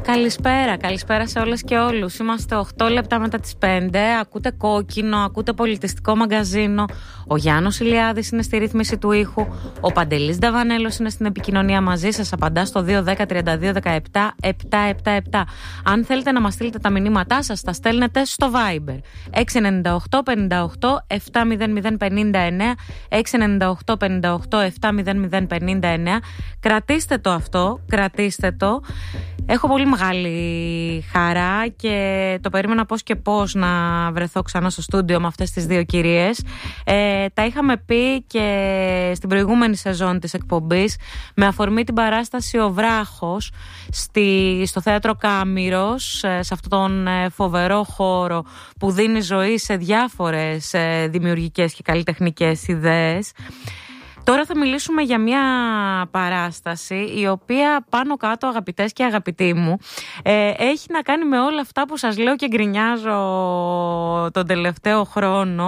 Καλησπέρα σε όλες και όλους. Είμαστε 8 λεπτά μετά τις 5. Ακούτε Κόκκινο, ακούτε Πολιτιστικό Μαγκαζίνο. Ο Γιάννος Ηλιάδης είναι στη ρύθμιση του ήχου. Ο Παντελής Νταβανέλος είναι στην επικοινωνία μαζί σας. Απαντά στο 210-32-17-777. Αν θέλετε να μας στείλετε τα μηνύματά σας, τα στέλνετε στο Viber 698-58-70059. 698-58-70059. Κρατήστε το αυτό, κρατήστε το. Έχω πολύ μεγάλη χαρά και το περίμενα πώς και πώς να βρεθώ ξανά στο στούντιο με αυτές τις δύο κυρίες. Τα είχαμε πει και στην προηγούμενη σεζόν της εκπομπής με αφορμή την παράσταση «Ο Βράχος» στο Θέατρο Κάμηρος, σε αυτόν τον φοβερό χώρο που δίνει ζωή σε διάφορες δημιουργικές και καλλιτεχνικές ιδέες. Τώρα θα μιλήσουμε για μια παράσταση η οποία πάνω κάτω, αγαπητές και αγαπητοί μου, έχει να κάνει με όλα αυτά που σας λέω και γκρινιάζω τον τελευταίο χρόνο.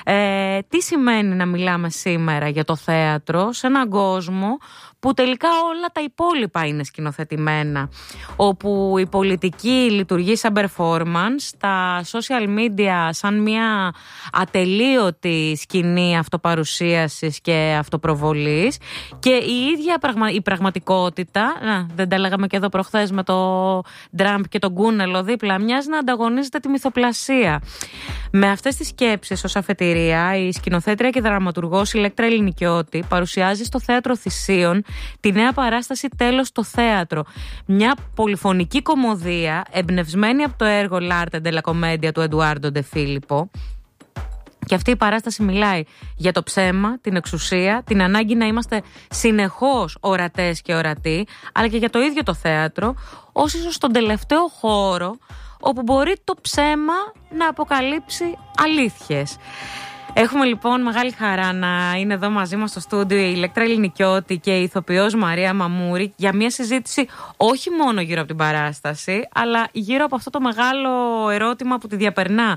Τι σημαίνει να μιλάμε σήμερα για το θέατρο σε έναν κόσμο που τελικά όλα τα υπόλοιπα είναι σκηνοθετημένα, όπου η πολιτική λειτουργεί σαν performance, τα social media σαν μια ατελείωτη σκηνή αυτοπαρουσίασης και αυτοπροβολής, και η ίδια η πραγματικότητα, δεν τα λέγαμε και εδώ προχθές με το Τραμπ και τον Κούνελο δίπλα, μοιάζει να ανταγωνίζεται τη μυθοπλασία. Με αυτές τις σκέψεις ως αφετηρία, η σκηνοθέτρια και δραματουργός Ηλέκτρα Ελληνικιώτη παρουσιάζει στο Θέατρο Θησίων τη νέα παράσταση «Τέλος το θέατρο». Μια πολυφωνική κωμωδία εμπνευσμένη από το έργο «L'arte della commedia» του Εντουάρντο Ντε Φίλιππο. Και αυτή η παράσταση μιλάει για το ψέμα, την εξουσία, την ανάγκη να είμαστε συνεχώς ορατές και ορατοί, αλλά και για το ίδιο το θέατρο, ως ίσως τον τελευταίο χώρο όπου μπορεί το ψέμα να αποκαλύψει αλήθειες. Έχουμε λοιπόν μεγάλη χαρά να είναι εδώ μαζί μας στο στούντιο η Ηλέκτρα Ελληνικιώτη και η ηθοποιός Μαρία Μαμούρη για μια συζήτηση όχι μόνο γύρω από την παράσταση, αλλά γύρω από αυτό το μεγάλο ερώτημα που τη διαπερνά.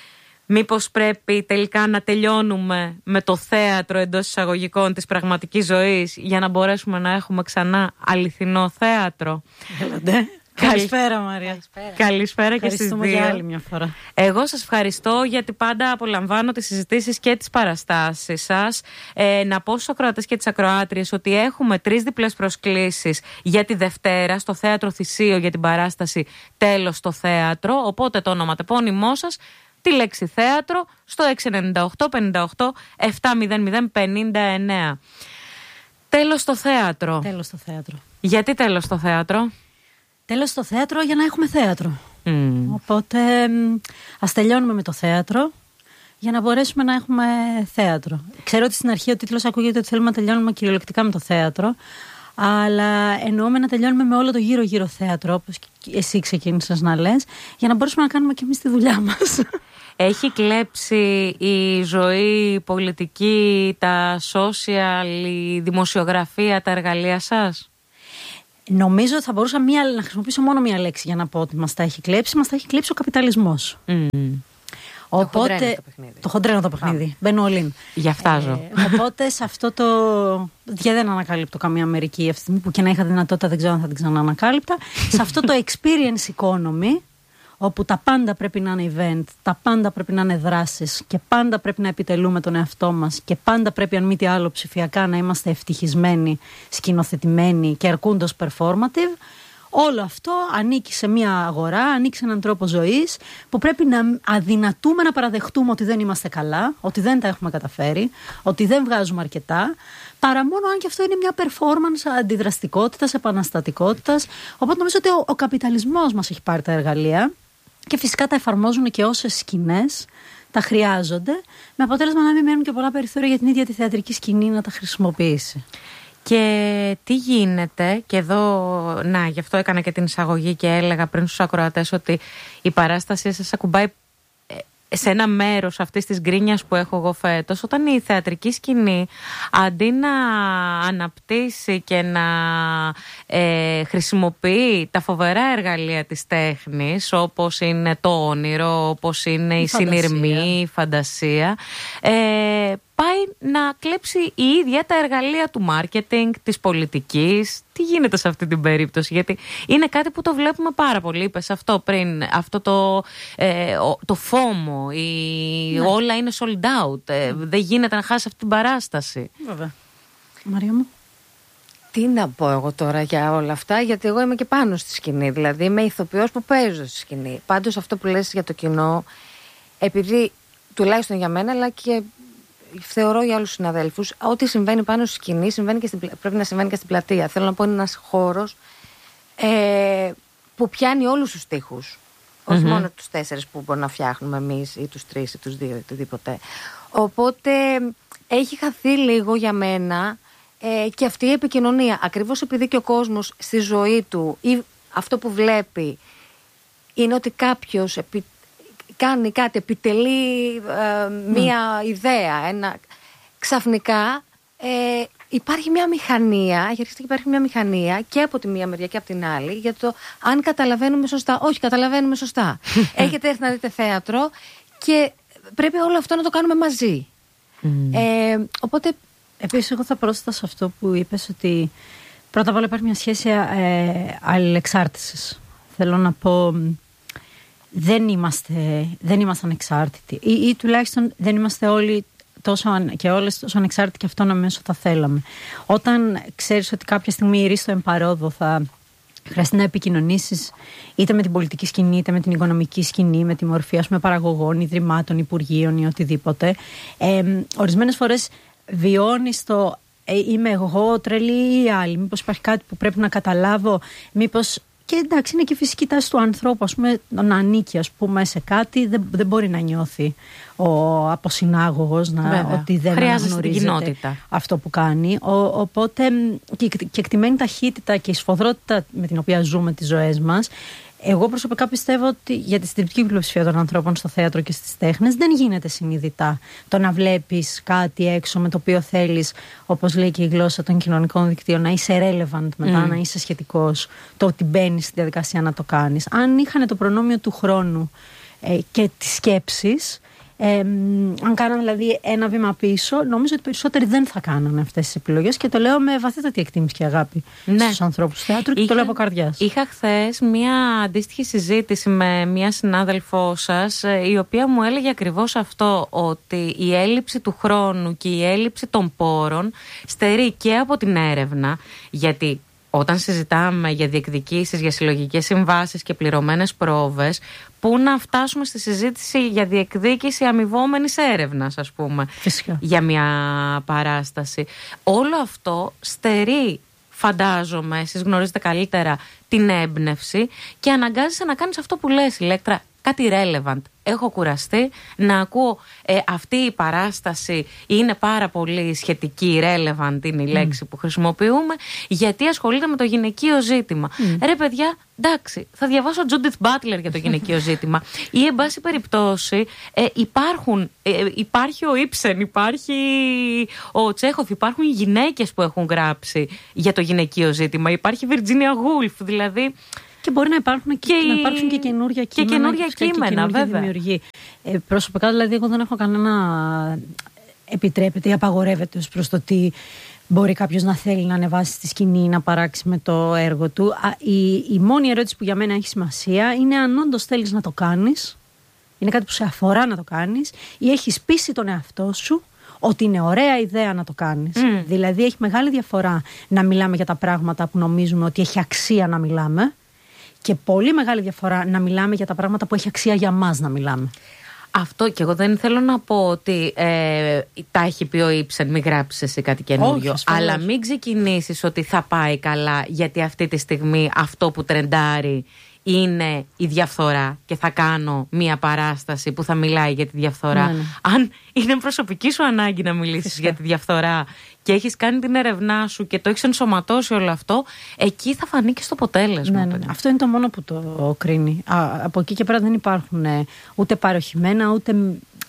Μήπως πρέπει τελικά να τελειώνουμε με το θέατρο εντός εισαγωγικών της πραγματικής ζωής για να μπορέσουμε να έχουμε ξανά αληθινό θέατρο? Καλησπέρα Μαρία. Καλησπέρα και στις δύο. Για άλλη μια φορά. Εγώ σας ευχαριστώ γιατί πάντα απολαμβάνω τις συζητήσεις και τις παραστάσεις σας. Να πω στους ακροατές και τις ακροάτριες ότι έχουμε 3 διπλές προσκλήσεις για τη Δευτέρα στο Θέατρο Θησίο για την παράσταση «Τέλος το θέατρο». Οπότε το ονοματεπώνυμό σας, τη λέξη θέατρο, στο 698-58-70059. Τέλος το θέατρο. Τέλος το θέατρο. Γιατί τέλος το θέατρο? Τέλος στο θέατρο για να έχουμε θέατρο. Οπότε ας τελειώνουμε με το θέατρο για να μπορέσουμε να έχουμε θέατρο. Ξέρω ότι στην αρχή ο τίτλος ακούγεται ότι θέλουμε να τελειώνουμε κυριολεκτικά με το θέατρο, αλλά εννοούμε να τελειώνουμε με όλο το γύρω-γύρω θέατρο, όπως εσύ ξεκίνησες να λες, για να μπορέσουμε να κάνουμε και εμείς τη δουλειά μας. Έχει κλέψει η ζωή, η πολιτική, τα social, η δημοσιογραφία, τα εργαλεία σας? Νομίζω ότι θα μπορούσα να χρησιμοποιήσω μόνο μία λέξη για να πω ότι μας τα έχει κλέψει. Μας τα έχει κλέψει ο καπιταλισμός. Οπότε, το χοντρένο το παιχνίδι. Μπαίνω all in. Για φτάζω. Οπότε σε αυτό το. Για δεν ανακάλυπτω καμία Αμερική αυτή τη στιγμή, που και να είχα δυνατότητα δεν ξέρω αν θα την ξαναανακάλυπτα. Σε αυτό το experience economy, όπου τα πάντα πρέπει να είναι event, τα πάντα πρέπει να είναι δράσεις και πάντα πρέπει να επιτελούμε τον εαυτό μας και πάντα πρέπει, αν μη τι άλλο, ψηφιακά να είμαστε ευτυχισμένοι, σκηνοθετημένοι και αρκούντος performative. Όλο αυτό ανήκει σε μια αγορά, ανήκει σε έναν τρόπο ζωής που πρέπει να αδυνατούμε να παραδεχτούμε ότι δεν είμαστε καλά, ότι δεν τα έχουμε καταφέρει, ότι δεν βγάζουμε αρκετά, παρά μόνο αν και αυτό είναι μια performance αντιδραστικότητας, επαναστατικότητας. Οπότε νομίζω ότι ο καπιταλισμός μας έχει πάρει τα εργαλεία και φυσικά τα εφαρμόζουν και όσες σκηνές τα χρειάζονται, με αποτέλεσμα να μην μένουν και πολλά περιθώρια για την ίδια τη θεατρική σκηνή να τα χρησιμοποιήσει. Και τι γίνεται, και εδώ, γι' αυτό έκανα και την εισαγωγή και έλεγα πριν στους ακροατές ότι η παράσταση σας ακουμπάει σε ένα μέρος αυτής της γκρίνιας που έχω εγώ φέτος, όταν η θεατρική σκηνή αντί να αναπτύσσει και να χρησιμοποιεί τα φοβερά εργαλεία της τέχνης, όπως είναι το όνειρο, όπως είναι η συνειρμή, η φαντασία, πάει να κλέψει η ίδια τα εργαλεία του μάρκετινγκ, της πολιτικής. Τι γίνεται σε αυτή την περίπτωση? Γιατί είναι κάτι που το βλέπουμε πάρα πολύ. Είπες αυτό πριν, αυτό το FOMO, όλα είναι sold out. Δεν γίνεται να χάσει αυτή την παράσταση. Βέβαια. Μαρία μου. Τι να πω εγώ τώρα για όλα αυτά, γιατί εγώ είμαι και πάνω στη σκηνή. Δηλαδή είμαι ηθοποιός που παίζω στη σκηνή. Πάντως αυτό που λες για το κοινό, επειδή τουλάχιστον για μένα, αλλά και θεωρώ για άλλους συναδέλφους, ό,τι συμβαίνει πάνω στη σκηνή πρέπει να συμβαίνει και στην πλατεία. Θέλω να πω, είναι ένας χώρος που πιάνει όλους τους τοίχους. Όχι μόνο τους 4 που μπορούμε να φτιάχνουμε εμείς, ή τους 3 ή τους 2 ή οτιδήποτε. Οπότε έχει χαθεί λίγο για μένα και αυτή η επικοινωνία. Ακριβώς επειδή και ο κόσμος στη ζωή του ή αυτό που βλέπει είναι ότι κάποιος κάνει κάτι, επιτελεί μία ιδέα, ξαφνικά υπάρχει μια μηχανία, έχει αρχίσει και υπάρχει μια μηχανία και από τη μία μεριά και από την άλλη για το αν καταλαβαίνουμε σωστά. Όχι, καταλαβαίνουμε σωστά. Έχετε έρθει να δείτε θέατρο και πρέπει όλο αυτό να το κάνουμε μαζί. Οπότε επίσης εγώ θα πρόσθετα σε αυτό που είπες, ότι πρώτα απ' όλα υπάρχει μια σχέση αλληλεξάρτησης. Θέλω να πω, δεν είμαστε ανεξάρτητοι ή τουλάχιστον δεν είμαστε όλοι και όλες τόσο ανεξάρτητοι και αυτόνομοι όσο θα θέλαμε. Όταν ξέρεις ότι κάποια στιγμή η ρίστο εμπαρόδο θα χρειαστεί να επικοινωνήσεις είτε με την πολιτική σκηνή, είτε με την οικονομική σκηνή, με τη μορφή παραγωγών, ιδρυμάτων, υπουργείων ή οτιδήποτε, ορισμένες φορές βιώνεις το είμαι εγώ τρελή ή άλλοι, μήπως υπάρχει κάτι που πρέπει να καταλάβω, μήπως. Και εντάξει, είναι και η φυσική τάση του ανθρώπου, να ανήκει σε κάτι, δεν μπορεί να νιώθει ο αποσυνάγωγος ότι δεν αναγνωρίζεται αυτό που κάνει. Οπότε και εκτιμένη ταχύτητα και η σφοδρότητα με την οποία ζούμε τις ζωές μας, εγώ προσωπικά πιστεύω ότι για τη συντριπτική πλειοψηφία των ανθρώπων στο θέατρο και στις τέχνες δεν γίνεται συνειδητά το να βλέπεις κάτι έξω με το οποίο θέλεις, όπως λέει και η γλώσσα των κοινωνικών δικτύων, να είσαι relevant μετά, να είσαι σχετικός, το ότι μπαίνεις στη διαδικασία να το κάνεις. Αν είχαν το προνόμιο του χρόνου και της σκέψης, αν κάνανε δηλαδή ένα βήμα πίσω, νομίζω ότι περισσότεροι δεν θα κάνανε αυτές τις επιλογές, και το λέω με βαθύτατη εκτίμηση και αγάπη στους ανθρώπους του θεάτρου και το λέω από καρδιάς. Είχα χθες μια αντίστοιχη συζήτηση με μια συνάδελφό σας, η οποία μου έλεγε ακριβώς αυτό, ότι η έλλειψη του χρόνου και η έλλειψη των πόρων στερεί και από την έρευνα, γιατί όταν συζητάμε για διεκδικήσεις, για συλλογικές συμβάσεις και πληρωμένες πρόβες, πού να φτάσουμε στη συζήτηση για διεκδίκηση αμοιβόμενης έρευνας, ας πούμε, φυσικά, για μια παράσταση. Όλο αυτό στερεί, φαντάζομαι, εσείς γνωρίζετε καλύτερα, την έμπνευση και αναγκάζεσαι να κάνεις αυτό που λες, Ηλέκτρα, κάτι relevant. Έχω κουραστεί να ακούω αυτή η παράσταση είναι πάρα πολύ σχετική, relevant είναι η λέξη που χρησιμοποιούμε, γιατί ασχολείται με το γυναικείο ζήτημα. Ρε παιδιά, εντάξει, θα διαβάσω Judith Butler για το γυναικείο ζήτημα, ή εν πάση περιπτώσει υπάρχει ο Ήψεν, υπάρχει ο Τσέχοφ, υπάρχουν γυναίκες που έχουν γράψει για το γυναικείο ζήτημα, υπάρχει Virginia Woolf, δηλαδή. Και μπορεί να υπάρξουν και καινούργια κείμενα, βέβαια. Δημιουργεί. Προσωπικά, δηλαδή, εγώ δεν έχω κανένα επιτρέπεται ή απαγορεύεται ως προς το τι μπορεί κάποιος να θέλει να ανεβάσει στη σκηνή ή να παράξει με το έργο του. Η μόνη ερώτηση που για μένα έχει σημασία είναι αν όντως θέλεις να το κάνεις, είναι κάτι που σε αφορά να το κάνεις, ή έχεις πείσει τον εαυτό σου ότι είναι ωραία ιδέα να το κάνεις. Δηλαδή, έχει μεγάλη διαφορά να μιλάμε για τα πράγματα που νομίζουμε ότι έχει αξία να μιλάμε, και πολύ μεγάλη διαφορά να μιλάμε για τα πράγματα που έχει αξία για μας να μιλάμε. Αυτό, και εγώ δεν θέλω να πω ότι τα έχει πει ο Ήψεν, μην γράψεις εσύ κάτι καινούριο. Αλλά μην ξεκινήσεις ότι θα πάει καλά, γιατί αυτή τη στιγμή αυτό που τρεντάρει είναι η διαφθορά και θα κάνω μία παράσταση που θα μιλάει για τη διαφθορά. Ναι. Αν είναι προσωπική σου ανάγκη να μιλήσεις για τη διαφθορά και έχεις κάνει την έρευνά σου και το έχεις ενσωματώσει όλο αυτό, εκεί θα φανεί και στο αποτέλεσμα. Ναι. Αυτό είναι το μόνο που το κρίνει. Από εκεί και πέρα δεν υπάρχουν ούτε παροχημένα ούτε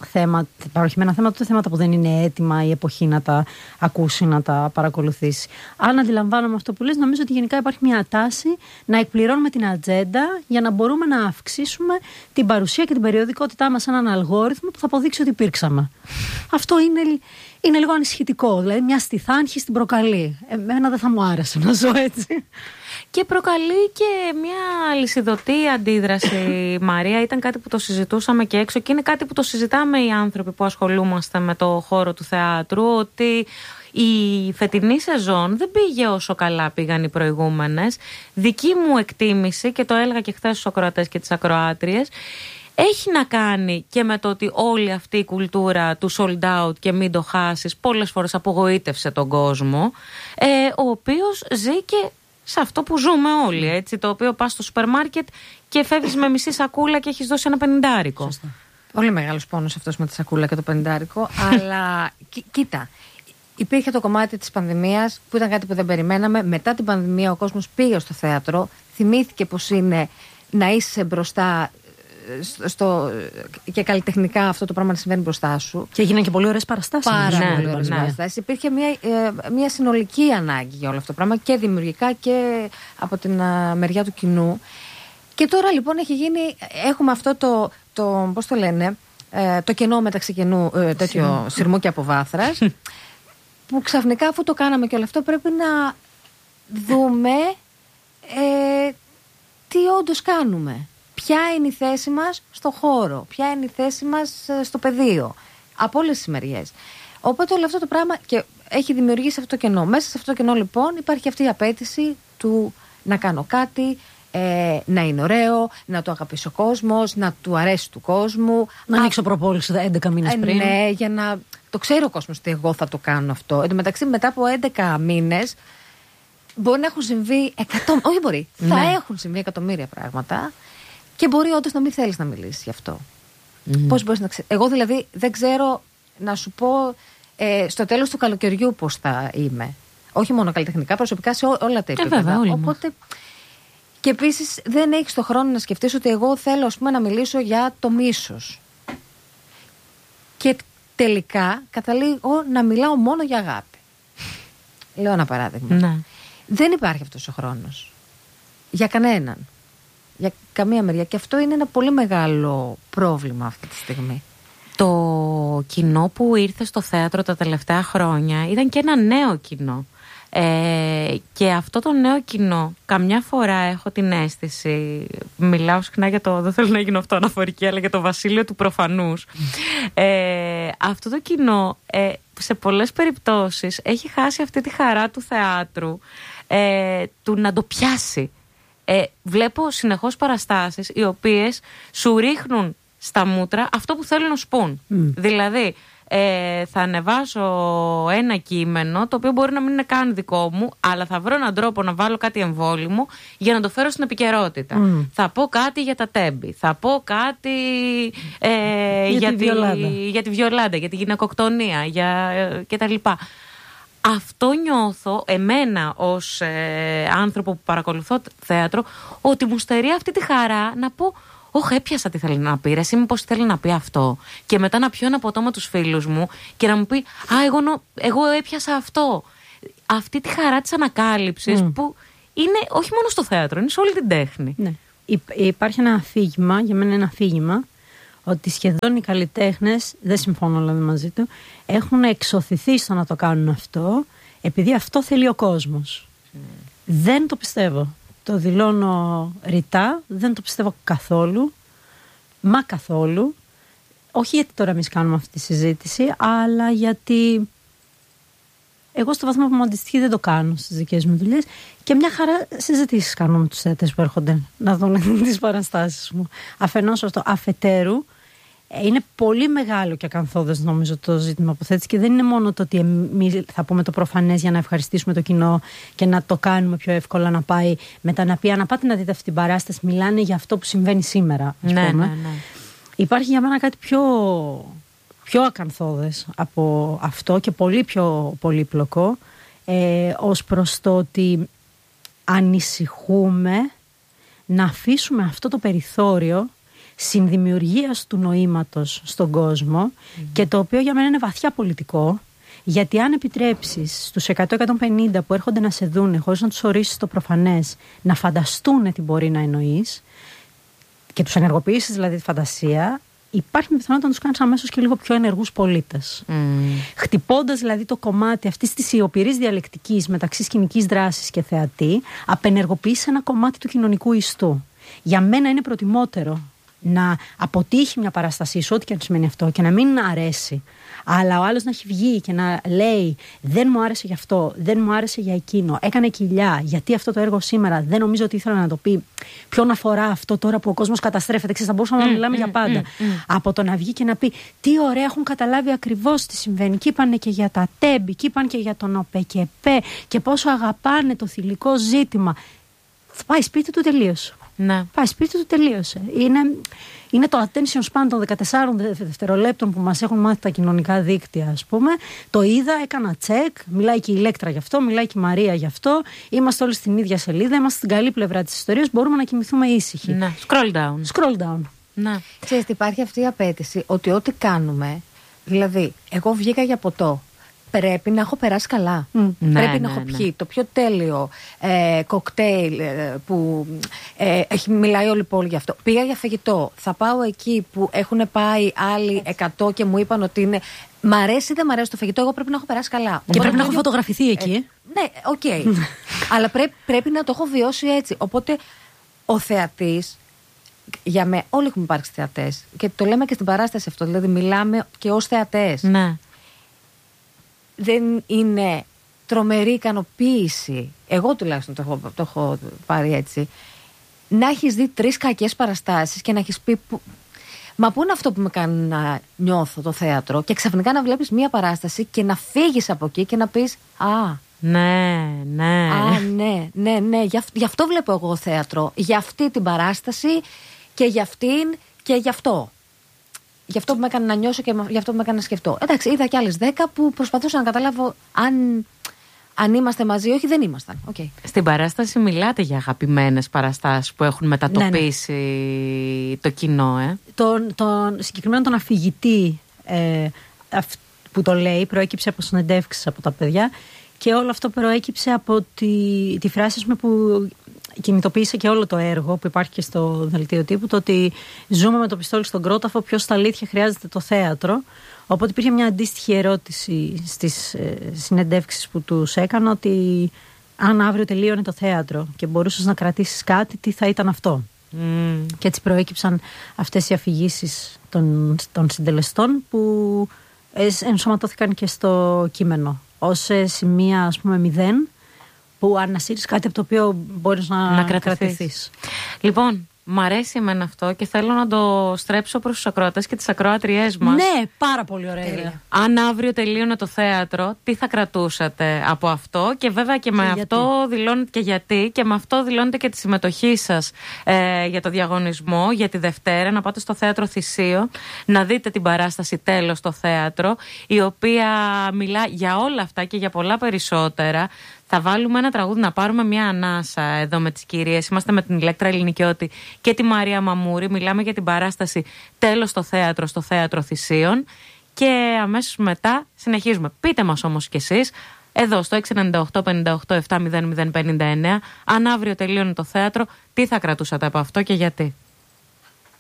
παροχημένα θέματα, ούτε θέματα που δεν είναι έτοιμα η εποχή να τα ακούσει, να τα παρακολουθήσει. Αν αντιλαμβάνομαι αυτό που λες, νομίζω ότι γενικά υπάρχει μια τάση να εκπληρώνουμε την ατζέντα για να μπορούμε να αυξήσουμε την παρουσία και την περιοδικότητά μας σε έναν αλγόριθμο που θα αποδείξει ότι υπήρξαμε. Αυτό είναι λίγο ανησυχητικό. Δηλαδή, μια στιθάνχη στην προκαλεί. Εμένα δεν θα μου άρεσε να ζω έτσι. Και προκαλεί και μια αλυσιδωτή αντίδραση, Μαρία. Ήταν κάτι που το συζητούσαμε και έξω και είναι κάτι που το συζητάμε οι άνθρωποι που ασχολούμαστε με το χώρο του θεάτρου, ότι η φετινή σεζόν δεν πήγε όσο καλά πήγαν οι προηγούμενες. Δική μου εκτίμηση, και το έλεγα και χθες στους ακροατές και τις ακροάτριες, έχει να κάνει και με το ότι όλη αυτή η κουλτούρα του sold out και μην το χάσεις πολλές φορές απογοήτευσε τον κόσμο, ο οποίος ζει και σε αυτό που ζούμε όλοι, έτσι, το οποίο πας στο σούπερ μάρκετ και φεύγεις με μισή σακούλα και έχεις δώσει ένα 50. Σωστά. Πολύ μεγάλος πόνος αυτός με τη σακούλα και το 50. Αλλά κοίτα, υπήρχε το κομμάτι της πανδημίας που ήταν κάτι που δεν περιμέναμε. Μετά την πανδημία ο κόσμος πήγε στο θέατρο, θυμήθηκε πως είναι να είσαι μπροστά και καλλιτεχνικά αυτό το πράγμα να συμβαίνει μπροστά σου. Και έγιναν και πολύ ωραίες παραστάσεις. Πάρα πολύ ωραίες παραστάσεις. Υπήρχε μια συνολική ανάγκη για όλο αυτό το πράγμα και δημιουργικά και από την μεριά του κοινού. Και τώρα λοιπόν έχει γίνει, έχουμε αυτό το πώς το λένε, το κενό μεταξύ κενού, τέτοιο σειρμού και αποβάθρας, που ξαφνικά αφού το κάναμε και όλο αυτό πρέπει να δούμε τι όντως κάνουμε. Ποια είναι η θέση μας στο χώρο, ποια είναι η θέση μας στο πεδίο, από όλες τις μεριές. Οπότε όλο αυτό το πράγμα και έχει δημιουργήσει αυτό το κενό. Μέσα σε αυτό το κενό λοιπόν υπάρχει αυτή η απέτηση του να κάνω κάτι, να είναι ωραίο, να το αγαπήσει ο κόσμος, να του αρέσει του κόσμου. Να ανοίξω προπόληση 11 μήνες πριν. Ναι, για να το ξέρει ο κόσμος ότι εγώ θα το κάνω αυτό. Εν τω μεταξύ μετά από 11 μήνες μπορεί να έχουν συμβεί όχι μπορεί, θα έχουν συμβεί εκατομμύρια πράγματα. Και μπορεί όντως να μην θέλεις να μιλήσεις γι' αυτό. Πώς μπορείς να ξέρεις? Εγώ δηλαδή δεν ξέρω να σου πω στο τέλος του καλοκαιριού πώς θα είμαι. Όχι μόνο καλλιτεχνικά, προσωπικά σε όλα τα επίπεδα. Βέβαια, οπότε. Και επίσης δεν έχεις το χρόνο να σκεφτείς ότι εγώ θέλω, ας πούμε, να μιλήσω για το μίσος. Και τελικά καταλήγω να μιλάω μόνο για αγάπη. Λέω ένα παράδειγμα. Ναι. Δεν υπάρχει αυτός ο χρόνος. Για κανέναν. Για καμία μεριά. Και αυτό είναι ένα πολύ μεγάλο πρόβλημα αυτή τη στιγμή. Το κοινό που ήρθε στο θέατρο τα τελευταία χρόνια ήταν και ένα νέο κοινό. Και αυτό το νέο κοινό, καμιά φορά έχω την αίσθηση, μιλάω συχνά για το, δεν θέλω να γίνω αυτό αναφορική, αλλά για το βασίλειο του προφανούς. Αυτό το κοινό σε πολλές περιπτώσεις έχει χάσει αυτή τη χαρά του θεάτρου, του να το πιάσει. Βλέπω συνεχώς παραστάσεις οι οποίες σου ρίχνουν στα μούτρα αυτό που θέλουν να σου πούν. Δηλαδή θα ανεβάσω ένα κείμενο το οποίο μπορεί να μην είναι καν δικό μου, αλλά θα βρω έναν τρόπο να βάλω κάτι εμβόλυμο για να το φέρω στην επικαιρότητα. Θα πω κάτι για τα τέμπη, θα πω κάτι για τη Βιολάντα, για τη γυναικοκτονία και τα λοιπά. Αυτό νιώθω εμένα ως άνθρωπο που παρακολουθώ θέατρο, ότι μου στερεί αυτή τη χαρά να πω «Ωχ, έπιασα τι θέλει να πει, εσύ μήπως θέλει να πει αυτό». Και μετά να πιω ένα ποτό με τους φίλους μου και να μου πει «Α, εγώ έπιασα αυτό». Αυτή τη χαρά της ανακάλυψης που είναι όχι μόνο στο θέατρο, είναι σε όλη την τέχνη. Ναι. Υπάρχει ένα αφήγημα, για μένα ένα αφήγημα, ότι σχεδόν οι καλλιτέχνες, δεν συμφωνώ δηλαδή μαζί του, έχουν εξωθηθεί στο να το κάνουν αυτό, επειδή αυτό θέλει ο κόσμος. Δεν το πιστεύω. Το δηλώνω ρητά, δεν το πιστεύω καθόλου, μα καθόλου. Όχι γιατί τώρα εμείς κάνουμε αυτή τη συζήτηση, αλλά γιατί εγώ στο βαθμό που μου αντιστοιχεί δεν το κάνω στις δικές μου δουλειές και μια χαρά συζητήσεις κάνω με τους θεατές που έρχονται να δουν τις παραστάσεις μου. Αφενός αυτό, αφετέρου, είναι πολύ μεγάλο και ακαθόδες νομίζω το ζήτημα που θέτεις και δεν είναι μόνο το ότι εμείς θα πούμε το προφανές για να ευχαριστήσουμε το κοινό και να το κάνουμε πιο εύκολα να πάει μετά να πει «Αν πάτε να δείτε αυτή την παράσταση, μιλάνε για αυτό που συμβαίνει σήμερα». Ναι. Υπάρχει για μένα κάτι πιο ακαθόδες από αυτό και πολύ πιο πολύπλοκο, ως προς το ότι ανησυχούμε να αφήσουμε αυτό το περιθώριο συνδημιουργίας του νοήματος στον κόσμο και το οποίο για μένα είναι βαθιά πολιτικό, γιατί αν επιτρέψεις στους 100-150 που έρχονται να σε δούνε χωρίς να τους ορίσεις το προφανές να φανταστούν τι μπορεί να εννοείς και τους ενεργοποιήσεις δηλαδή τη φαντασία, υπάρχει πιθανότητα να τους κάνεις αμέσως και λίγο πιο ενεργούς πολίτες. Χτυπώντας δηλαδή το κομμάτι αυτής της ιοπηρής διαλεκτικής μεταξύ σκηνικής δράσης και θεατή, απενεργοποιείς ένα κομμάτι του κοινωνικού ιστού. Για μένα είναι προτιμότερο να αποτύχει μια παράστασή σου, ό,τι και αν σημαίνει αυτό, και να μην αρέσει. Αλλά ο άλλος να έχει βγει και να λέει δεν μου άρεσε για αυτό, δεν μου άρεσε για εκείνο, έκανε κοιλιά, γιατί αυτό το έργο σήμερα δεν νομίζω ότι ήθελα να το πει. Ποιον αφορά αυτό τώρα που ο κόσμος καταστρέφεται, ξέρεις, θα μπορούσαμε να μιλάμε για πάντα. Από το να βγει και να πει τι ωραία, έχουν καταλάβει ακριβώς τι συμβαίνει. Και είπανε και για τα τέμπη, και είπαν και για τον ΟΠΕΚΕΠΕ και πόσο αγαπάνε το θηλυκό ζήτημα. Θα πάει σπίτι του, τελείωσε. Ναι. Πάει σπίτι του, τελείωσε. Είναι το attention span των 14 δευτερολέπτων που μας έχουν μάθει τα κοινωνικά δίκτυα, ας πούμε. Το είδα, έκανα check, μιλάει και η Ηλέκτρα γι' αυτό, μιλάει και η Μαρία γι' αυτό. Είμαστε όλοι στην ίδια σελίδα, είμαστε στην καλή πλευρά της ιστορίας, μπορούμε να κοιμηθούμε ήσυχοι. Ναι. Scroll down. Ναι. Ξέρεις, υπάρχει αυτή η απέτηση ότι ό,τι κάνουμε, δηλαδή, εγώ βγήκα για ποτό. Πρέπει να έχω περάσει καλά. Πρέπει να έχω πιει το πιο τέλειο κοκτέιλ που μιλάει όλη η πόλη γι' αυτό. Πήγα για φαγητό. Θα πάω εκεί που έχουν πάει άλλοι 100 και μου είπαν ότι είναι. Μ' αρέσει ή δεν μ' αρέσει το φαγητό, εγώ πρέπει να έχω περάσει καλά. Και πρέπει να έχω φωτογραφηθεί εκεί. Ναι, οκ. Αλλά πρέπει να το έχω βιώσει έτσι. Οπότε ο θεατής. Για μένα, όλοι έχουμε υπάρξει θεατές. Και το λέμε και στην παράσταση αυτό. Δηλαδή, μιλάμε και ως θεατές. Ναι. Δεν είναι τρομερή ικανοποίηση, εγώ τουλάχιστον το έχω πάρει έτσι, να έχεις δει 3 κακές παραστάσεις και να έχεις πει μα πού είναι αυτό που με κάνει να νιώθω το θέατρο, και ξαφνικά να βλέπεις μία παράσταση και να φύγεις από εκεί και να πεις ναι. Γι' αυτό βλέπω εγώ θέατρο, για αυτή την παράσταση και για αυτήν και γι' αυτό. Γι' αυτό που με έκανε να νιώσω και γι' αυτό που με έκανε να σκεφτώ. Εντάξει, είδα κι άλλες 10 που προσπαθούσα να καταλάβω αν είμαστε μαζί ή όχι, δεν ήμασταν. Okay. Στην παράσταση μιλάτε για αγαπημένες παραστάσεις που έχουν μετατοπίσει το κοινό, συγκεκριμένα τον αφηγητή που το λέει, προέκυψε από συνεντεύξεις από τα παιδιά, και όλο αυτό προέκυψε από τη φράση που κινητοποίησε και όλο το έργο που υπάρχει και στο δελτίο τύπου, το ότι ζούμε με το πιστόλι στον κρόταφο, ποιος στα αλήθεια χρειάζεται το θέατρο. Οπότε υπήρχε μια αντίστοιχη ερώτηση στις συνεντεύξεις που τους έκανα, ότι αν αύριο τελείωνε το θέατρο και μπορούσες να κρατήσεις κάτι, τι θα ήταν αυτό. Και έτσι προέκυψαν αυτές οι αφηγήσεις των συντελεστών που ενσωματώθηκαν και στο κείμενο ως σημεία, ας πούμε, 0, που ανασύρεις κάτι από το οποίο μπορείς να κρατηθείς. Λοιπόν, μ' αρέσει εμένα αυτό και θέλω να το στρέψω προς τους ακροατές και τις ακροάτριές μας. Ναι, πάρα πολύ ωραία. Αν αύριο τελείωνε το θέατρο, τι θα κρατούσατε από αυτό? Και βέβαια και με αυτό δηλώνετε και γιατί, και με αυτό δηλώνετε και τη συμμετοχή σας για το διαγωνισμό για τη Δευτέρα, να πάτε στο Θέατρο Θησίο, να δείτε την παράσταση Τέλος στο θέατρο, η οποία μιλά για όλα αυτά και για πολλά περισσότερα. Θα βάλουμε ένα τραγούδι να πάρουμε μια ανάσα εδώ με τις κυρίες. Είμαστε με την Ηλέκτρα Ελληνικιώτη και τη Μαρία Μαμούρη. Μιλάμε για την παράσταση Τέλος στο θέατρο, στο Θέατρο Θησίων. Και αμέσως μετά συνεχίζουμε. Πείτε μας όμως κι εσείς, εδώ στο 698-58-700-59, αν αύριο τελείωνε το θέατρο, τι θα κρατούσατε από αυτό και γιατί?